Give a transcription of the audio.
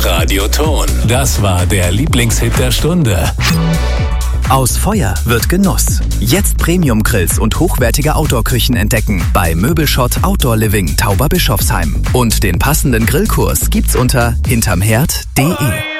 Radioton. Das war der Lieblingshit der Stunde. Aus Feuer wird Genuss. Jetzt Premium-Grills und hochwertige Outdoor-Küchen entdecken bei Möbelschott Outdoor Living Tauberbischofsheim. Und den passenden Grillkurs gibt's unter hintermherd.de.